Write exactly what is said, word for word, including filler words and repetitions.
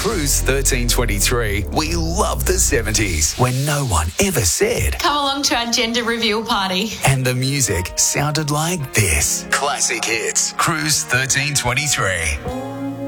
Cruise thirteen twenty-three, we love the seventies when no one ever said. Come along to our gender reveal party. And the music sounded like this. Classic hits. Cruise thirteen twenty-three.